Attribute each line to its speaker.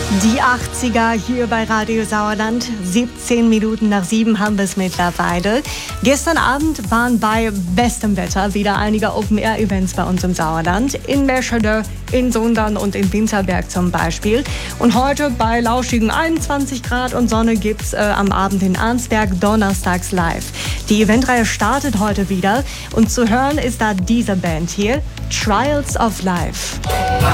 Speaker 1: Die 80er hier bei Radio Sauerland. 17 Minuten nach 7 haben wir es mittlerweile. Gestern Abend waren bei bestem Wetter wieder einige Open-Air-Events bei uns im Sauerland. In Meschede, in Sundern und in Winterberg zum Beispiel. Und heute bei lauschigen 21 Grad und Sonne gibt's am Abend in Arnsberg donnerstags live. Die Eventreihe startet heute wieder und zu hören ist da diese Band hier, Trials of Life.